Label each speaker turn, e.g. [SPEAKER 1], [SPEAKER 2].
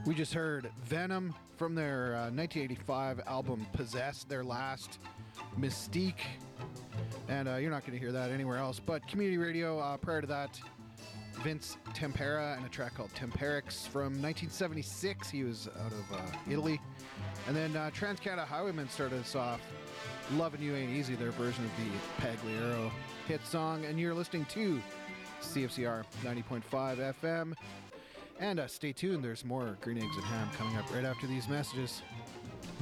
[SPEAKER 1] We just heard Venom from their 1985 album Possessed, their last Mystique. And you're not going to hear that anywhere else. But Community Radio, prior to that, Vince Tempera and a track called Temperix from 1976. He was out of Italy. And then Trans-Canada Highwaymen started us off, Lovin' You Ain't Easy, their version of the Pagliaro hit song. And you're listening to CFCR 90.5 FM. And stay tuned, there's more Green Eggs and Ham coming up right after these messages.